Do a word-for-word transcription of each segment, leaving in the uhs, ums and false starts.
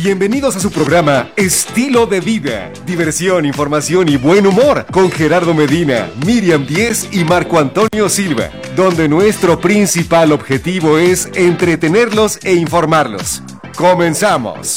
Bienvenidos a su programa Estilo de Vida. Diversión, información y buen humor con Gerardo Medina, Miriam Díez y Marco Antonio Silva, donde nuestro principal objetivo es entretenerlos e informarlos. ¡Comenzamos!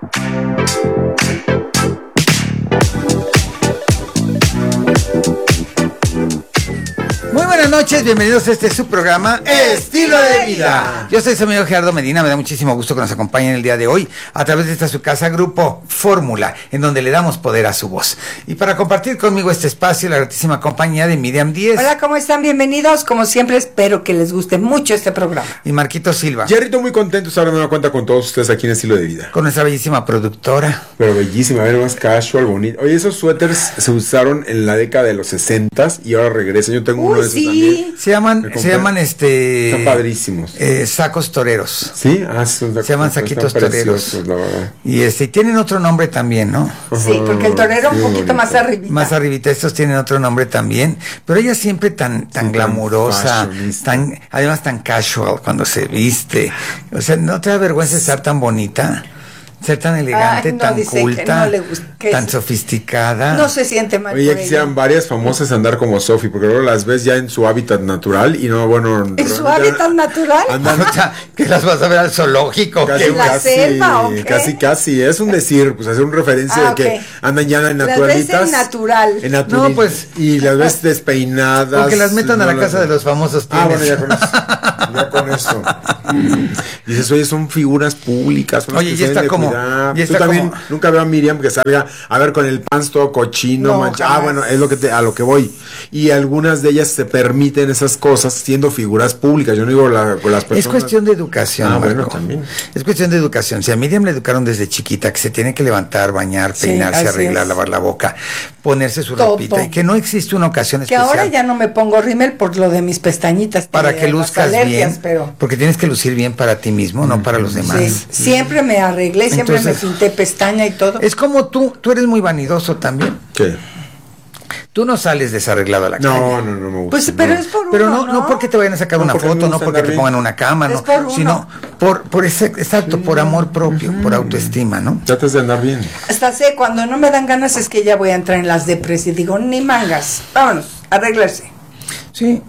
Muy buenas noches, bienvenidos a este su programa Estilo de Vida. Yo soy su amigo Gerardo Medina, me da muchísimo gusto que nos acompañen el día de hoy a través de esta su casa Grupo Fórmula, en donde le damos poder a su voz. Y para compartir conmigo este espacio, la gratísima compañía de Miriam Díez. Hola, ¿cómo están? Bienvenidos, como siempre espero que les guste mucho este programa. Y Marquito Silva. Jerrito, muy contento de estar dando cuenta con todos ustedes aquí en Estilo de Vida. Con nuestra bellísima productora. Pero bellísima, a ver, más casual, bonito. Oye, esos suéteres se usaron en la década de los sesentas y ahora regresan. Yo tengo Uy, uno de esos sí. también. Se llaman, se llaman este... Están padrísimos. Eh, sacos toreros. Sí, ah, son Se llaman saquitos toreros. La verdad. Y este, tienen otro nombre también, ¿no? Sí, porque el torero Sí, un poquito bonito. más arribita. Más arribita, estos tienen otro nombre también, pero ella siempre tan tan Sí, glamurosa, tan fashionista. tan además tan casual cuando se viste. O sea, ¿no te da vergüenza estar tan bonita? Ser tan elegante, Ay, no, tan dice que culta, no le gusta, que tan es- sofisticada. No se siente mal Oye, por ya quisieran ella. varias famosas andar como Sophie, porque luego las ves ya en su hábitat natural y no, bueno... ¿En su realmente hábitat natural? Andan O sea, que las vas a ver al zoológico. casi, que- ¿En la casi, selva o qué? casi, casi, es un decir, pues hacer un referencia Ah, de que ok. andan ya en Las naturalitas. ves en natural. En natural. No, pues- Y las ves despeinadas. O que las metan a la no casa las- de los famosos. Ah, tienes. bueno, ya con eso. Ya con eso. Dices, oye, son figuras públicas. Son las Oye, que ya se está deben de como- cuidar. ya Tú está también como- nunca veo a Miriam que salga a ver con el pants todo cochino, No, mancha- Ah, jamás. bueno, es lo que te, a lo que voy. Y algunas de ellas se permiten esas cosas siendo figuras públicas. Yo no digo la, con las personas. Es cuestión de educación, Ah, bueno, Marco. también. Es cuestión de educación. Si a Miriam le educaron desde chiquita que se tiene que levantar, bañar, Sí, peinarse, así arreglar, es. lavar la boca, ponerse su Todo. ropita, y que no existe una ocasión Que especial ahora ya no me pongo rímel por lo de mis pestañitas. para de que las luzcas alergias, bien, Pero porque tienes que lucir bien para ti mismo, no para los demás. sí, siempre me arreglé, siempre Entonces- me pinté pestaña y todo. Es como tú, tú eres muy vanidoso también. ¿Qué? Tú no sales desarreglado a la calle. No, no, no me gusta. Pues, pero es por Pero uno, no, no porque te vayan a sacar No, una porque me foto, no gusta porque andar te bien. pongan una cama, Es no, por uno. sino por, por ese, exacto, por amor propio, por autoestima, ¿no? Tratas de andar bien. Hasta sé, cuando no me dan ganas es que ya voy a entrar en las depres y digo, ni mangas, vámonos, arreglarse. Sí.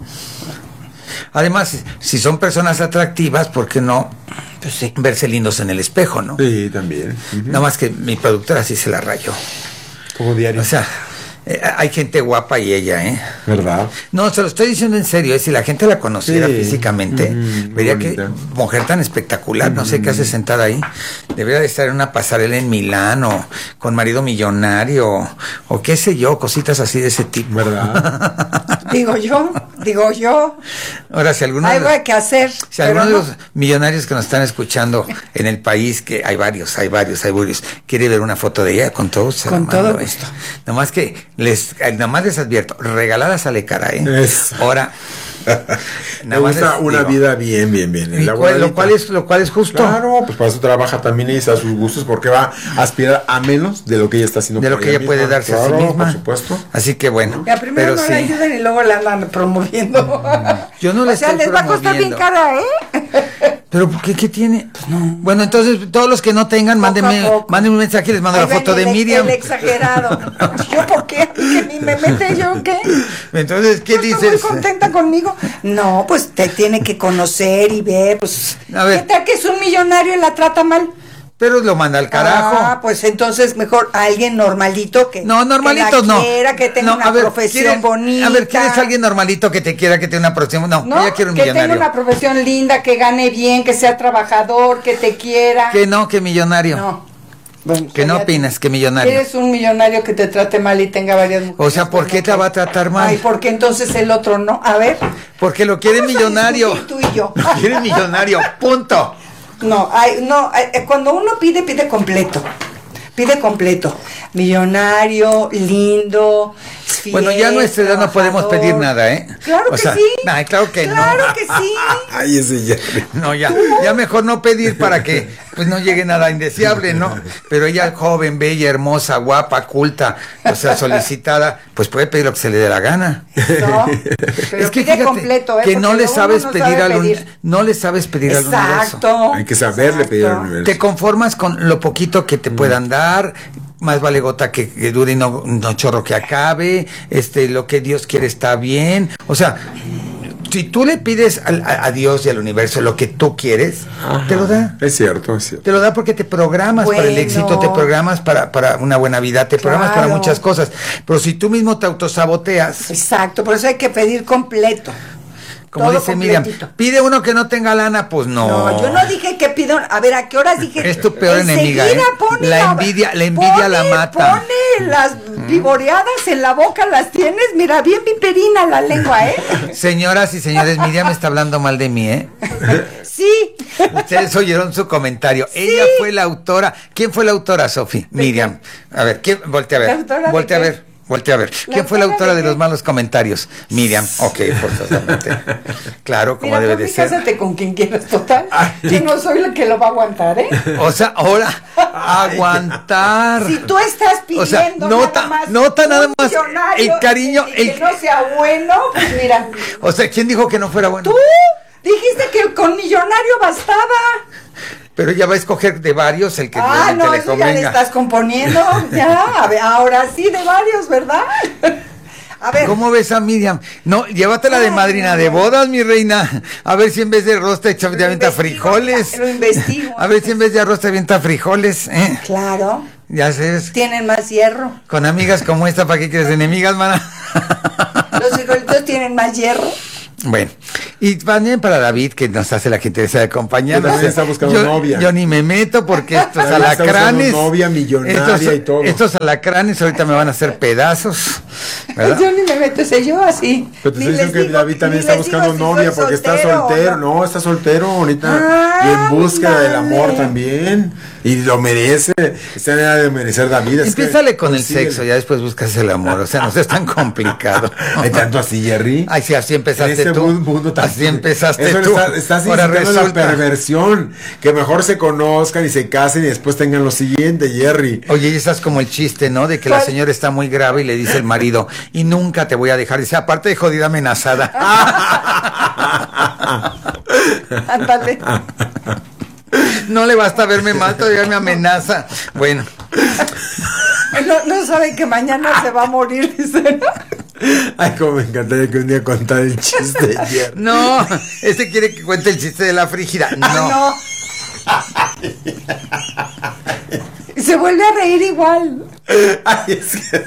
Además, si son personas atractivas, ¿por qué no Pues sí. verse lindos en el espejo, no? Sí, también. Ujú. Nada más que mi productora sí se la rayó. Como diario. O sea, eh, hay gente guapa y ella, ¿eh? ¿Verdad? No, se lo estoy diciendo en serio, ¿eh? Si la gente la conociera Sí. físicamente, Ujú, muy vería que bonita. mujer tan espectacular, no sé qué hace sentada ahí. Debería de estar en una pasarela en Milán o con marido millonario o qué sé yo, cositas así de ese tipo. ¿Verdad? Digo yo, digo yo, Ahora, si alguno, algo hay que hacer. si pero alguno de no. los millonarios que nos están escuchando en el país, que hay varios, hay varios, hay varios, quiere ver una foto de ella, con todo gusto se la Con todo mando, ¿eh? gusto. Nomás que les, eh, nomás les advierto, regalada sale cara, ¿eh? Eso. Ahora, Me nada más gusta les una digo, vida bien, bien, bien. y cual- elaboradita. lo cual es, lo cual es justo. Claro, pues para eso trabaja también y a sus gustos, porque va a aspirar a menos de lo que ella está haciendo. De lo por que ella puede misma. darse a Claro, sí misma. por supuesto. Así que bueno, Ya primero pero no la sí. ayudan y luego la andan promoviendo. Yo no o la sea, estoy les va a costar bien promoviendo. cara, ¿eh? Pero ¿por qué? ¿Qué tiene? Bueno, entonces todos los que no tengan, Poco a mándenme, poco. mándenme un mensaje y les mando Ahí la ven foto de el, Miriam. El exagerado. ¿Yo por qué? ¿Que ni me mete yo qué? Entonces, ¿qué ¿No estás dices? muy contenta conmigo? No, pues te tiene que conocer y ver, pues. A ver. ¿Qué tal que es un millonario y la trata mal? Pero lo manda al carajo. Ah, pues entonces mejor a alguien normalito que. No, normalito que la no. quiera, que tenga No, una a ver, profesión ¿quiere- bonita. A ver, ¿quieres alguien normalito que te quiera, que tenga una profesión? No, No, ella quiere un que millonario. tenga una profesión linda, que gane bien, que sea trabajador, que te quiera. Que no, que millonario. No. Bueno, ¿Qué no ya- opinas? ¿Qué millonario? ¿Quieres un millonario que te trate mal y tenga varias mujeres? O sea, ¿por qué te va a tratar mal? Ay, porque entonces el otro no. A ver. Porque lo quiere vamos a millonario. discutir tú y yo. Lo quiere millonario, punto. No, ay, no, ay, eh, cuando uno pide, pide completo. Pide completo. Millonario, lindo, Bueno, ya a nuestra edad no podemos pedir nada, ¿eh? Claro O que sea, sí. ay, claro que Claro no. que sí. Ay, ese ya. No, ya, ya mejor no pedir para que pues no llegue nada indeseable, ¿no? Pero ella, joven, bella, hermosa, guapa, culta, o sea, solicitada, pues puede pedir lo que se le dé la gana. No, pero Es que pide fíjate completo, ¿eh? que no Porque le luego sabes uno no pedir sabe al uni- pedir. no le sabes pedir al universo. Exacto. Hay que saberle pedir al universo. Te conformas con lo poquito que te puedan dar, más vale gota que, que dure y no, no chorro que acabe, este, lo que Dios quiere está bien, o sea, si tú le pides al- a, a Dios y al universo lo que tú quieres, Ajá. te lo da. Es cierto, es cierto. Te lo da porque te programas para el Bueno. éxito, te programas para, para una buena vida, te programas para Claro. muchas cosas. Pero si tú mismo te autosaboteas, Exacto, por eso hay que pedir completo. como Todo dice Miriam, completito. pide uno que no tenga lana, pues no. No, yo no dije que pido. A ver, ¿a qué horas dije? Es tu peor enemiga, Enseguida ¿eh? pone La envidia- la envidia la mata. Pone las vivoreadas en la boca, las tienes, mira, bien viperina la lengua, ¿eh? Señoras y señores, Miriam está hablando mal de mí, ¿eh? Sí. Ustedes oyeron su comentario. Ella fue la autora. ¿Quién fue la autora, Sofi? Miriam. A ver, ¿quién? Voltea a ¿La ver. autora de Voltea a qué? ver. Voltea a ver. ¿La ¿Quién fue la autora autora de de los qué? malos comentarios? Miriam. Ok, forzosamente. Claro, como Mira, debe papi, de ser. cásate con quien quieras, total. Ah, Yo no soy la que lo va a aguantar, ¿eh? O sea, ahora, aguantar. Si tú estás pidiendo O sea, nota- nada más nota un nada más millonario el cariño, y que el- no sea bueno, pues mira, O sea, ¿quién dijo que no fuera bueno? tú dijiste que con millonario bastaba. Pero ella va a escoger de varios el que Ah, realmente no, le eso ya le convenga. estás componiendo, ya, a ver, ahora sí de varios, ¿verdad? A ver, ¿Cómo ves a Miriam? No, llévatela de Ay, madrina no. de bodas, mi reina. A ver si en vez de arroz te echa- te Lo avienta investigo, frijoles. lo investigo. A ver si en vez de arroz te avienta frijoles, ¿eh? claro, Ya sabes, tienen más hierro. con amigas como esta, ¿para qué quieres enemigas, mana? Los frijolitos tienen más hierro. Bueno, y también para David, que nos hace la gentileza de acompañarnos. Que también está buscando yo, novia. Yo ni me meto porque estos También está buscando alacranes. novia millonaria estos, y todo. estos alacranes ahorita me van a hacer pedazos. ¿Verdad? Yo ni me meto, sé yo así. Pero te Ni estoy les diciendo que digo- David también ni está les digo buscando si novia soy porque está soltero o soltero. No, está soltero ahorita. Ah, y en búsqueda del amor ándale. también. Y lo merece. Está en edad de merecer David. es que Empiézale con el consíguele. sexo, ya después buscas el amor. O sea, no es tan complicado. Hay tanto así, Jerry. Ay, sí, así empezaste En este tú. mundo tan- Así empezaste Eso tú. Está, estás Ahora incitando la resulta. perversión. Que mejor se conozcan y se casen y después tengan lo siguiente, Jerry. Oye, y estás como el chiste, ¿no? De que la ¿Cuál? señora está muy grave y le dice el marido, y nunca te voy a dejar. Dice, aparte de jodida amenazada. Ándale. No le basta verme mal, todavía me amenaza. Bueno, No, no sabe que mañana se va a morir, dice. Ay, como me encantaría que un día contara el chiste, Jerry. no, este quiere que cuente el chiste de la frígida. No. No. Y se vuelve a reír igual. Ay, es que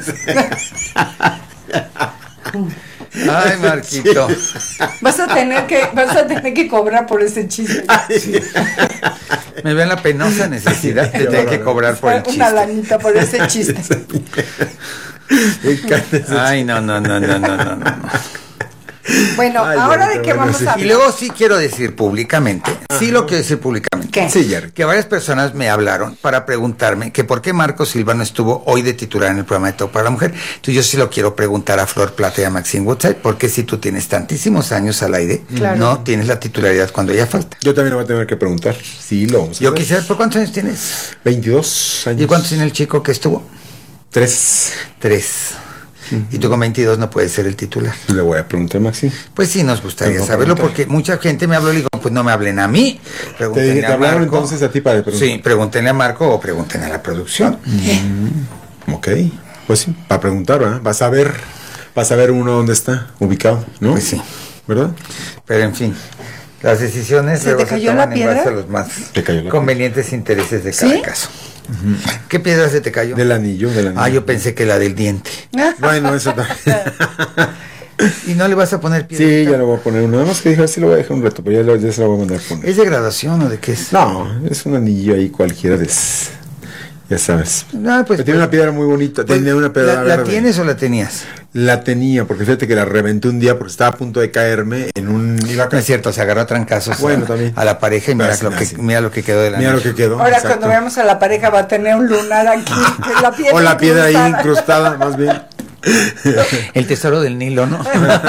Ay, Marquito. Vas a tener que, vas a tener que cobrar por ese chiste. Me veo en la penosa necesidad de tener que cobrar por el Una chiste. lanita por ese chiste. me encanta ese Ay, no, no, no, no, no, no, no. Bueno, Ay, ahora ya, de qué bueno, vamos sí. a Y hablar. luego sí quiero decir públicamente, sí lo quiero decir públicamente. ¿Qué? Sí, Jerry. Que varias personas me hablaron para preguntarme que por qué Marco Silva no estuvo hoy de titular en el programa de Todo para la Mujer. Entonces yo sí lo quiero preguntar a Flor Plata y a Maxine Woodside, porque si tú tienes tantísimos años al aire, Claro. no tienes la titularidad cuando ella falta. Yo también lo voy a tener que preguntar. Sí, lo vamos a Yo ver. quisiera, ¿por cuántos años tienes? veintidós años. ¿Y cuántos tiene el chico que estuvo? Tres. Tres. Y tú con veintidós no puedes ser el titular. Le voy a preguntar, Maxi. Pues sí, nos gustaría Tengo que saberlo, preguntar. porque mucha gente me habló y digo, pues no me hablen a mí. Te, Pregúntenle dije, te a hablaron Marco. entonces a ti para preguntar. Sí, pregúntenle a Marco o pregúntenle a la producción. Ok. Pues sí, para preguntar, ¿verdad? Vas a ver, vas a ver uno dónde está ubicado, ¿no? Pues sí. ¿Verdad? Pero en fin, las decisiones ¿Se luego te cayó toman la en piedra? base a los más Te cayó la convenientes intereses de cada ¿Sí? caso. ¿Qué piedra se te cayó? Del anillo, del anillo. Ah, yo pensé que la del diente. Bueno, eso también. ¿Y no le vas a poner piedra? Sí, ya lo voy a poner. Nada más que dije, sí lo voy a dejar un rato, pero ya, lo- ya se lo voy a mandar a poner. ¿Es de graduación o de qué es? No, es un anillo ahí cualquiera de... s- Ya sabes. Ah, pues, Pero tiene una piedra muy bonita. pues, tiene una piedra ¿la, la verde. tienes o la tenías? La tenía, porque fíjate que la reventé un día porque estaba a punto de caerme en un... Iba a No es cierto, se agarró a trancazos Bueno, a, también. a la pareja y mira Pues, lo, que, así. mira lo que quedó de la Mira lo noche. que quedó. Ahora exacto. cuando veamos a la pareja va a tener un lunar aquí. que es la piedra O la piedra ahí incrustada. incrustada, más bien. El tesoro del Nilo, ¿no?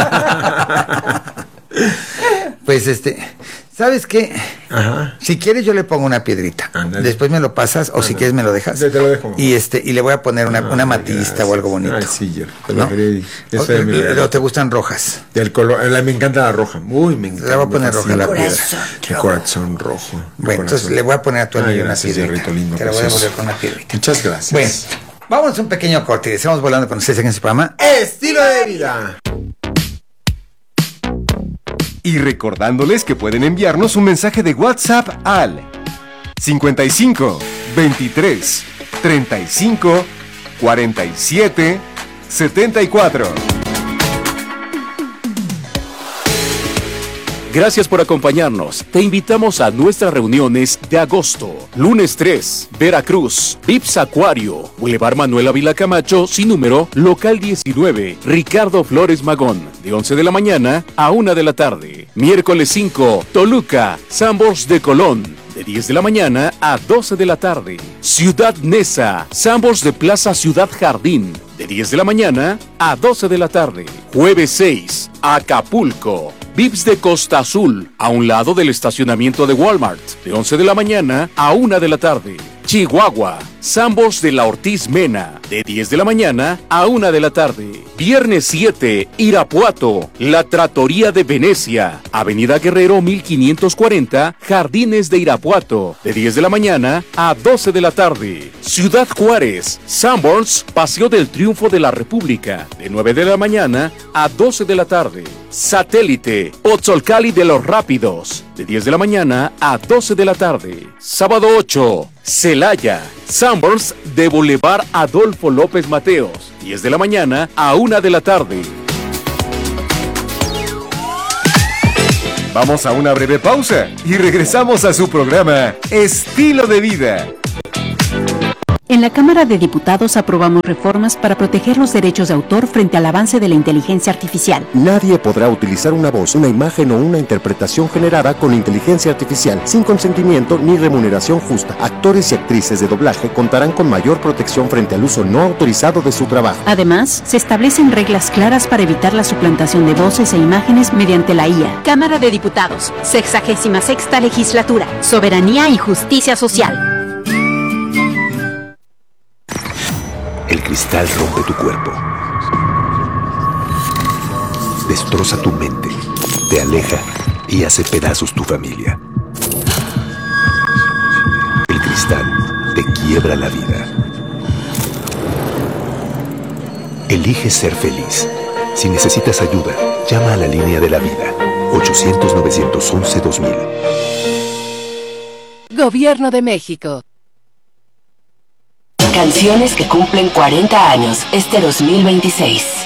Pues este, ¿sabes qué? Ajá. Si quieres yo le pongo una piedrita. Ándale. Después me lo pasas o Ándale. si quieres me lo dejas. Te, te lo dejo. Y este y le voy a poner una, Ay, una matista gracias. o algo bonito. Ay, sí, yo te lo ¿no? quería. Eso O, es mi regalo. o te gustan rojas. Del color, la- me encanta la roja. Uy, me encanta. Le voy a poner me roja la fascina. piedra. El corazón rojo. El Bueno, entonces corazón. le voy a poner a tu anillo Ay, una gracias, piedrita. Hierrito lindo, Te la voy a precioso. volver con una piedrita. Muchas gracias. Bueno, vámonos a un pequeño corte y estamos volando con ustedes en este programa. Estilo de vida. Y recordándoles que pueden enviarnos un mensaje de WhatsApp al cincuenta y cinco, veintitrés, treinta y cinco, cuarenta y siete, setenta y cuatro. Gracias por acompañarnos. Te invitamos a nuestras reuniones de agosto. Lunes tres, Veracruz, Vips Acuario, Boulevard Manuel Ávila Camacho, sin número, local diecinueve, Ricardo Flores Magón, de once de la mañana a una de la tarde. Miércoles cinco, Toluca, Sambors de Colón, de diez de la mañana a doce de la tarde. Ciudad Neza, Sambors de Plaza Ciudad Jardín, de diez de la mañana a doce de la tarde. Jueves seis, Acapulco, Vips de Costa Azul, a un lado del estacionamiento de Walmart, de once de la mañana a una de la tarde. Chihuahua, Sambors de la Ortiz Mena, de diez de la mañana a una de la tarde. Viernes siete, Irapuato, La Trattoria de Venecia, Avenida Guerrero mil quinientos cuarenta, Jardines de Irapuato, de diez de la mañana a doce de la tarde. Ciudad Juárez, Sanborns, Paseo del Triunfo de la República, de nueve de la mañana a doce de la tarde. Satélite, Otzolcali de los Rápidos, de diez de la mañana a doce de la tarde. Sábado ocho, Celaya, Sanborns de Boulevard Adolfo López Mateos, diez de la mañana a una de la tarde. Vamos a una breve pausa y regresamos a su programa Estilo de Vida. En la Cámara de Diputados aprobamos reformas para proteger los derechos de autor frente al avance de la inteligencia artificial. Nadie podrá utilizar una voz, una imagen o una interpretación generada con inteligencia artificial sin consentimiento ni remuneración justa. Actores y actrices de doblaje contarán con mayor protección frente al uso no autorizado de su trabajo. Además, se establecen reglas claras para evitar la suplantación de voces e imágenes mediante la I A. Cámara de Diputados, sexagésima sexta legislatura, soberanía y justicia social. El cristal rompe tu cuerpo, destroza tu mente, te aleja y hace pedazos tu familia. El cristal te quiebra la vida. Elige ser feliz. Si necesitas ayuda, llama a la línea de la vida, ochocientos, novecientos once, dos mil. Gobierno de México. Canciones que cumplen cuarenta años este dos mil veintiséis.